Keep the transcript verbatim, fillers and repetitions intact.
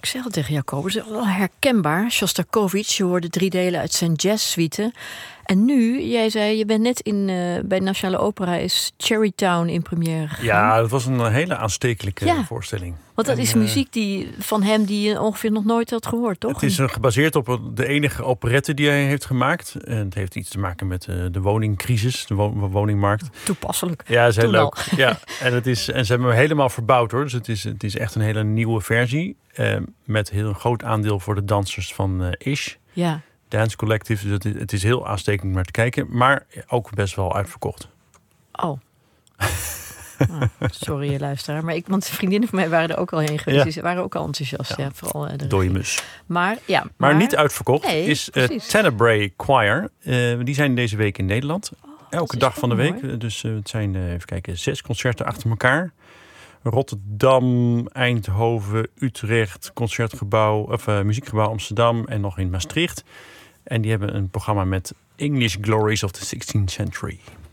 zeg al tegen Jacobus, het is wel herkenbaar. Shostakovich, je hoorde drie delen uit zijn jazzsuite. En nu, jij zei, je bent net in uh, bij Nationale Opera is Cherrytown in première gegaan. Ja, dat was een hele aanstekelijke ja. voorstelling. Want dat en, is muziek die, van hem die je ongeveer nog nooit had gehoord, toch? Het is uh, gebaseerd op de enige operette die hij heeft gemaakt. En het heeft iets te maken met uh, de woningcrisis, de wo- woningmarkt. Toepasselijk. Ja, dat is heel Toen leuk. Ja, en, het is, en ze hebben hem helemaal verbouwd hoor. Dus het is, het is echt een hele nieuwe versie. Uh, met heel een groot aandeel voor de dansers van uh, Ish. Ja. Dance Collective. Dus het is, het is heel aanstekelijk naar te kijken. Maar ook best wel uitverkocht. Oh. Oh, sorry, luisteraar. Maar ik, want vriendinnen van mij waren er ook al heen geweest. Ja. Ze waren ook al enthousiast. Ja. Ja, vooral uh, de dode mus. Maar, ja, maar... maar niet uitverkocht nee, is uh, Tenebrae Choir. Uh, die zijn deze week in Nederland. Oh, Elke dag van de week. Mooi. Dus uh, het zijn, uh, even kijken, zes concerten achter elkaar. Rotterdam, Eindhoven, Utrecht, Concertgebouw, of uh, Muziekgebouw Amsterdam en nog in Maastricht. En die hebben een programma met English Glories of the sixteenth century.